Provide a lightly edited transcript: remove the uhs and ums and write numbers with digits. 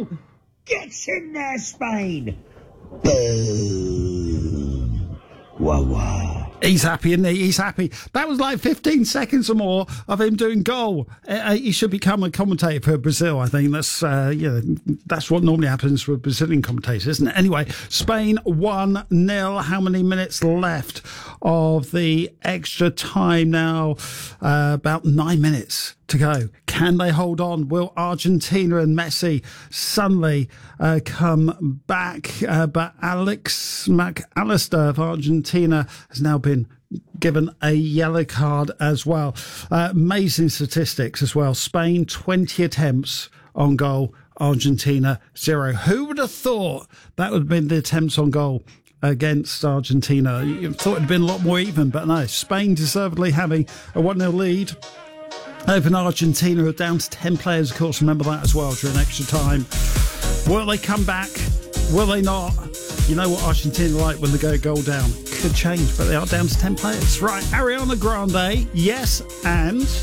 goal gets in there, Spain. Boom. Wah wah. He's happy, isn't he? He's happy. That was like 15 seconds or more of him doing goal. He should become a commentator for Brazil, I think. That's that's what normally happens with Brazilian commentators, isn't it? Anyway, Spain 1-0. How many minutes left of the extra time now? About 9 minutes to go. Can they hold on? Will Argentina and Messi suddenly come back? But Alex McAllister of Argentina has now been given a yellow card as well. Amazing statistics as well. Spain 20 attempts on goal, Argentina 0. Who would have thought that would have been the attempts on goal against Argentina? You thought it would have been a lot more even, but no. Spain deservedly having a 1-0 lead over Argentina, are down to 10 players, of course. Remember that as well during extra time. Will they come back? Will they not? You know what Argentina are like when they go a goal down. Could change, but they are down to 10 players. Right, Ariana Grande, yes, and...